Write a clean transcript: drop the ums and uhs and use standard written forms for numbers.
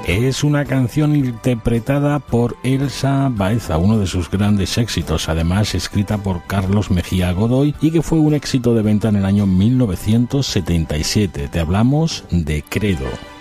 Es una canción interpretada por Elsa Baeza, uno de sus grandes éxitos, además escrita por Carlos Mejía Godoy y que fue un éxito de venta en el año 1977. Te hablamos de Credo.